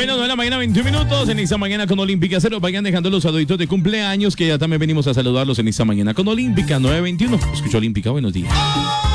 Bueno, 9 de la mañana, 21 minutos en esta mañana con Olímpica. Se los vayan dejando los saluditos de cumpleaños que ya también venimos a saludarlos en esta mañana con Olímpica 921. Escucho Olímpica, buenos días.